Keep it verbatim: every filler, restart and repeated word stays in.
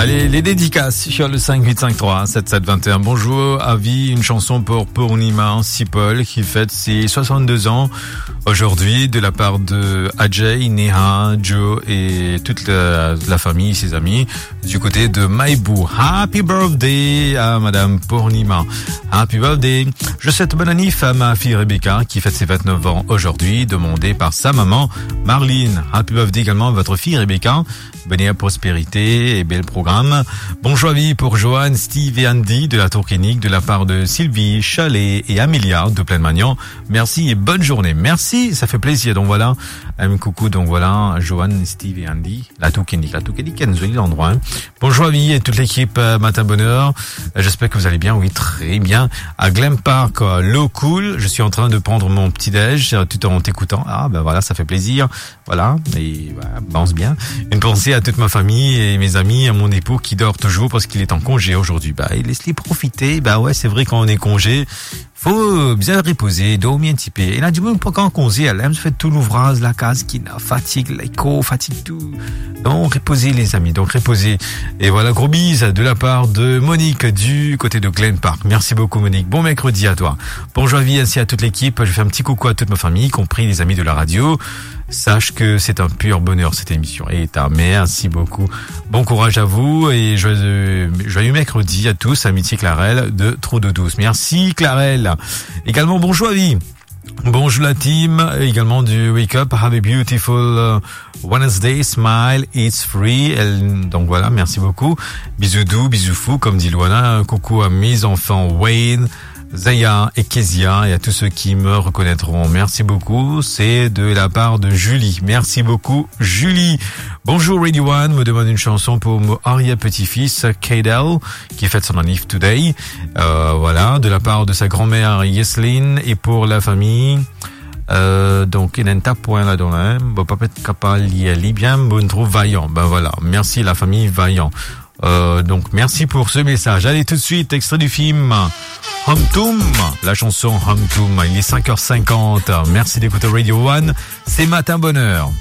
Allez, les dédicaces sur le cinq huit cinq trois sept sept deux un. Bonjour, avis, une chanson pour Purnima Sipol qui fête ses soixante-deux ans aujourd'hui de la part de Ajay, Neha, Joe et toute la, la famille, ses amis du côté de Maïbou. Happy birthday à Madame Purnima. Happy birthday. Je souhaite bonne annif à ma fille Rebecca qui fête ses vingt-neuf ans aujourd'hui, demandée par sa maman Marlene. Happy birthday également à votre fille Rebecca. Bonne et prospérité et bel programme. Bonjour vie pour Joanne, Steve et Andy de la Tour Clinique de la part de Sylvie, Chalet et Amélia de Pleine-Magnan. Merci et bonne journée. Merci, ça fait plaisir. Donc voilà, un coucou. Donc voilà, Joanne, Steve et Andy, la Tour Clinique, la Tour Clinique, un joli endroit. Hein. Bonjour vie et toute l'équipe euh, Matin Bonheur. J'espère que vous allez bien. Oui, très bien. À Glen Park, euh, Low Cool. Je suis en train de prendre mon petit déj tout en t'écoutant. Ah ben voilà, ça fait plaisir. Voilà, et voilà, pense bien. Une pensée à toute ma famille et mes amis, à mon époux qui dort toujours parce qu'il est en congé aujourd'hui. Bah, laisse-les profiter. Bah ouais, c'est vrai quand on est congé, faut bien reposer, dormir un petit peu. Et là, du coup, quand on congé, elle aime se faire tout l'ouvrage, la case qui n'a fatigue, l'écho, fatigue tout. Donc, reposez les amis, donc reposez. Et voilà, gros bis de la part de Monique du côté de Glen Park. Merci beaucoup Monique. Bon mercredi à toi. Bonjour vie ainsi à toute l'équipe. Je fais un petit coucou à toute ma famille, y compris les amis de la radio. Sache que c'est un pur bonheur cette émission. Et ta merci beaucoup. Bon courage à vous et joyeux, joyeux mercredi à tous. Amitié Clarelle de Trou de Douce. Merci Clarelle. Également bonjour à vie. Bonjour la team, également du Wake Up, have a beautiful uh, Wednesday, smile, it's free. Elle, donc voilà, merci beaucoup. Bisous doux, bisous fous, comme dit Luana. Un coucou à mes enfants Wayne, Zaya et Kezia et à tous ceux qui me reconnaîtront. Merci beaucoup. C'est de la part de Julie. Merci beaucoup, Julie. Bonjour Radio One, me demande une chanson pour mon arrière-petit-fils, Kaydel, qui fête son anniversaire today. Euh, voilà, de la part de sa grand-mère, Yesline, et pour la famille. Euh, donc, il y a un point là dans là. Bon, pas être capable d'y aller bien, bon, trouve vaillant. Ben voilà. Merci la famille Vaillant. Euh, donc, merci pour ce message. Allez, tout de suite, extrait du film Hum Toum, la chanson Hum Toum. Il est cinq heures cinquante. Merci d'écouter Radio One. C'est Matin Bonheur.